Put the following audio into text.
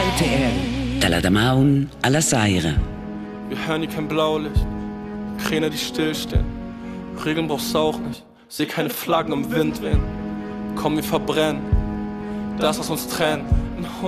Rote Erde. Taladamaun alla Saire. Wir hören hier kein Blaulicht, Kräne, die stillstehen. Regeln brauchst du auch nicht, seh keine Flaggen im Wind wehen. Komm, wir verbrennen das, was uns trennt.